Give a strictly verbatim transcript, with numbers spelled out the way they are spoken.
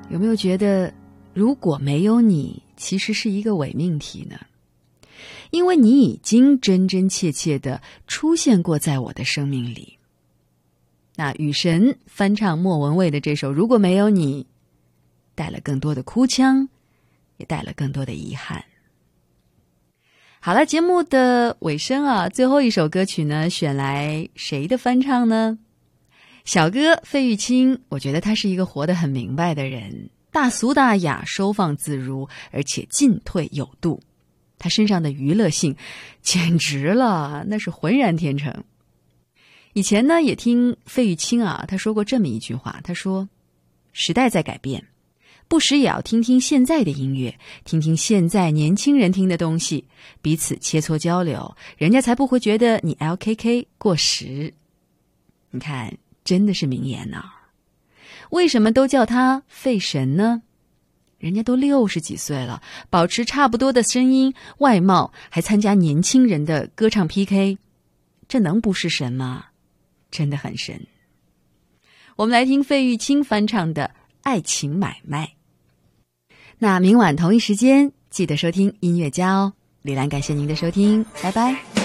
有没有觉得如果没有你，其实是一个伪命题呢？因为你已经真真切切地出现过在我的生命里。那雨神翻唱莫文蔚的这首《如果没有你》，带了更多的哭腔，也带了更多的遗憾。好了，节目的尾声啊，最后一首歌曲呢，选来谁的翻唱呢？小哥费玉清，我觉得他是一个活得很明白的人，大俗大雅，收放自如，而且进退有度。他身上的娱乐性简直了，那是浑然天成。以前呢，也听费玉清啊，他说过这么一句话，他说：时代在改变，不时也要听听现在的音乐，听听现在年轻人听的东西，彼此切磋交流，人家才不会觉得你 L K K 过时。你看，真的是名言啊。为什么都叫他费神呢？人家都六十几岁了，保持差不多的声音外貌，还参加年轻人的歌唱 P K， 这能不是神吗？真的很神。我们来听费玉清翻唱的《爱情买卖》。那明晚同一时间记得收听音乐家哦。李兰感谢您的收听，拜拜。